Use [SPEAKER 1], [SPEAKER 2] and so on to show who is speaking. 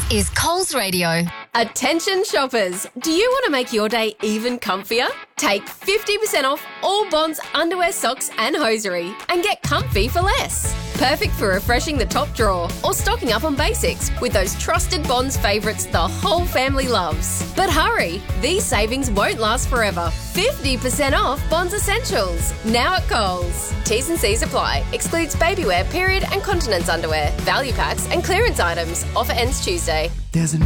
[SPEAKER 1] is Coles Radio.
[SPEAKER 2] Attention shoppers, do you want to make your day even comfier? Take 50% off all Bonds underwear, socks and hosiery and get comfy for less. Perfect for refreshing the top drawer or stocking up on basics with those trusted Bonds favourites the whole family loves. But hurry, these savings won't last forever. 50% off Bonds Essentials, now at Coles. T's and C's apply. Excludes babywear, period and continence underwear, value packs and clearance items. Offer ends Tuesday.
[SPEAKER 3] There's a